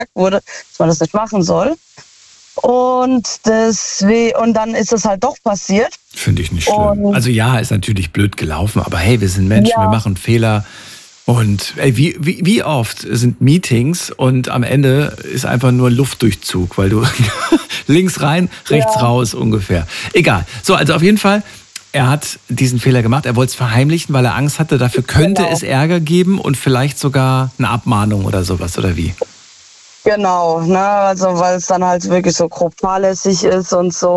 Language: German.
wurde, dass man das nicht machen soll. Und dann ist es halt doch passiert. Finde ich nicht schlimm. Also ja, ist natürlich blöd gelaufen, aber hey, wir sind Menschen, wir machen Fehler. Und ey, wie oft sind Meetings und am Ende ist einfach nur Luftdurchzug, weil du links rein, rechts raus ungefähr. Egal. So, also auf jeden Fall, er hat diesen Fehler gemacht, er wollte es verheimlichen, weil er Angst hatte, dafür könnte es Ärger geben und vielleicht sogar eine Abmahnung oder sowas, oder wie? Genau, ne, also weil es dann halt wirklich so grob fahrlässig ist und so.